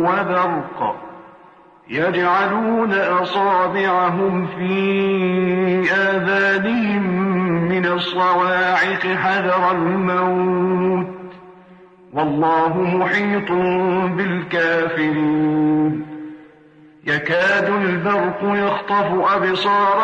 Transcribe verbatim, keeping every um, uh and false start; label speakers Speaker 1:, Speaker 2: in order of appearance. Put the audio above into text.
Speaker 1: وبرق يجعلون أصابعهم في آذانهم من الصواعق حذر الموت والله محيط بالكافرين يكاد البرق يخطف أبصارهم